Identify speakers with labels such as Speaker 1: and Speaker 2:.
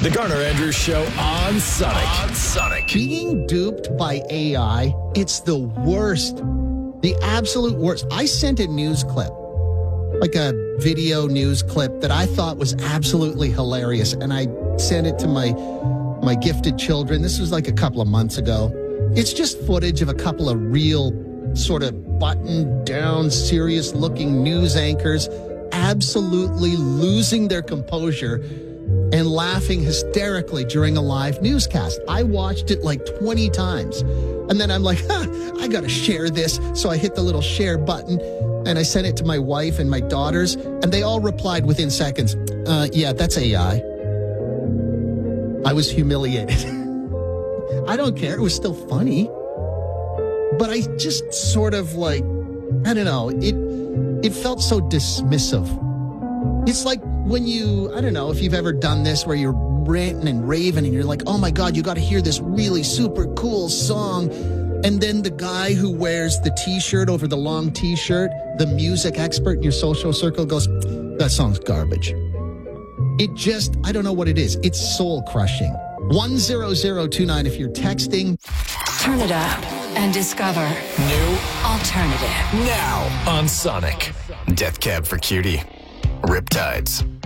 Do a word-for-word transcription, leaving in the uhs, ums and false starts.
Speaker 1: The Garner Andrews Show on Sonic. On Sonic.
Speaker 2: Being duped by A I, it's the worst. The absolute worst. I sent a news clip, like a video news clip that I thought was absolutely hilarious. And I sent it to my, my gifted children. This was like a couple of months ago. It's just footage of a couple of real sort of buttoned down, serious looking news anchors absolutely losing their composure and laughing hysterically during a live newscast. I watched it like twenty times. And then I'm like, huh, I got to share this. So I hit the little share button and I sent it to my wife and my daughters. And they all replied within seconds, uh, yeah, that's A I. I was humiliated. I don't care. It was still funny. But I just sort of like, I don't know, it, it felt so dismissive. It's like when you, I don't know if you've ever done this where you're ranting and raving and you're like, oh my God, you got to hear this really super cool song. And then the guy who wears the t-shirt over the long t-shirt, the music expert in your social circle goes, that song's garbage. It just, I don't know what it is. It's soul crushing. one zero zero two nine if you're texting.
Speaker 3: Turn it up and discover
Speaker 1: New
Speaker 3: alternative.
Speaker 1: now on Sonic.
Speaker 4: Death Cab for Cutie. Riptides.